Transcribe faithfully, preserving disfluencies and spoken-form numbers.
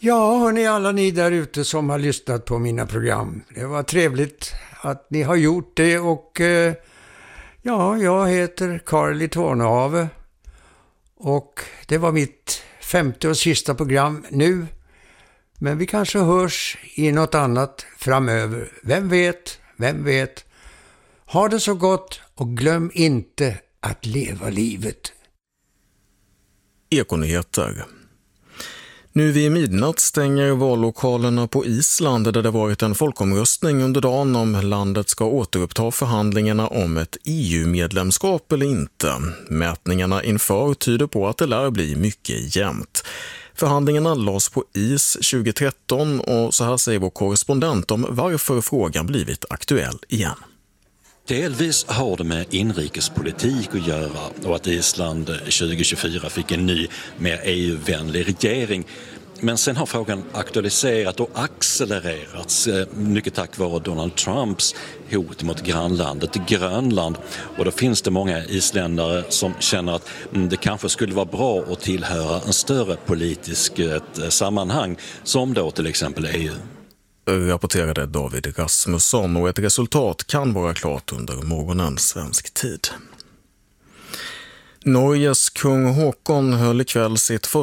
Ja, hörni, alla ni där ute som har lyssnat på mina program. Det var trevligt att ni har gjort det och eh, ja, jag heter Carl Tornehave och det var mitt femte och sista program nu. Men vi kanske hörs i något annat framöver. Vem vet, vem vet. Ha det så gott och glöm inte att leva livet. Ekonyheter. Nu vid midnatt stänger vallokalerna på Island där det varit en folkomröstning under dagen om landet ska återuppta förhandlingarna om ett E U-medlemskap eller inte. Mätningarna inför tyder på att det lär bli mycket jämnt. Förhandlingarna lades på is tjugohundratretton och så här säger vår korrespondent om varför frågan blivit aktuell igen. Delvis har det med inrikespolitik att göra och att Island tjugohundratjugofyra fick en ny, mer E U-vänlig regering. Men sen har frågan aktualiserat och accelererats mycket tack vare Donald Trumps hot mot grannlandet Grönland. Och då finns det många isländare som känner att det kanske skulle vara bra att tillhöra en större politisk sammanhang som då till exempel E U. Rapporterade David Rasmusson och ett resultat kan vara klart under morgonen svensk tid. Norges kung Håkon höll ikväll sitt första